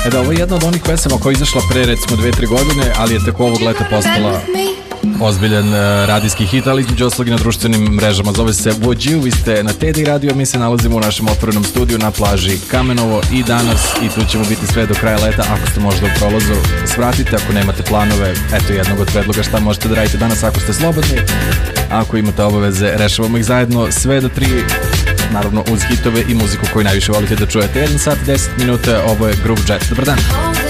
Da, ovo je jedna od onih pesama koja je izašla pre recimo 2-3 godine, ali je tek ovog leta postala ozbiljan radijski hit, ali između ostalog i na društvenim mrežama. Zove se Would You, vi ste na TD Radio, mi se nalazimo u našem otvorenom studiju na plaži Kamenovo i danas, i tu ćemo biti sve do kraja leta. Ako ste možda u prolazu, svratite, ako nemate planove, eto jednog od predloga šta možete da radite danas ako ste slobodni. Ako imate obaveze, rešavamo ih zajedno sve do 3, naravno uz hitove i muziku koju najviše volite da čujete. 1 sat 10 minuta, ovo je Groove Jet. Dobar dan.